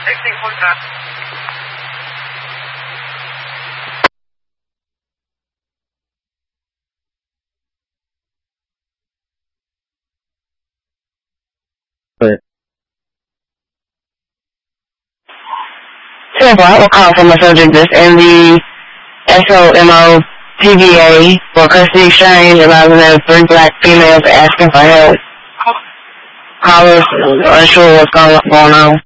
Simple, I will call from a subject that's in the SOMO TVA for custody exchange, allowing them 3 black females asking for help. Callers unsure what's going on.